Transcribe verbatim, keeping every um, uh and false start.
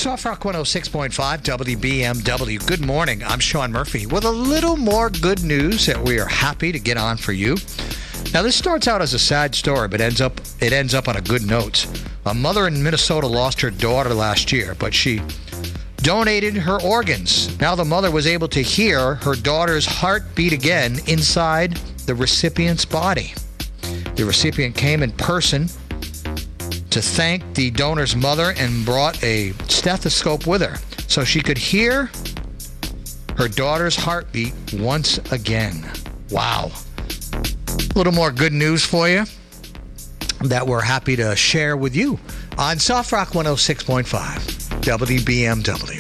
Soft Rock one oh six point five W B M W. Good morning. I'm Sean Murphy with a little more good news that we are happy to get on for you. Now, this starts out as a sad story, but ends up it ends up on a good note. A mother in Minnesota lost her daughter last year, but she donated her organs. Now the mother was able to hear her daughter's heart beat again inside the recipient's body. The recipient came in person to thank the donor's mother and brought a stethoscope with her so she could hear her daughter's heartbeat once again. Wow. A little more good news for you that we're happy to share with you on Soft Rock one oh six point five W B M W.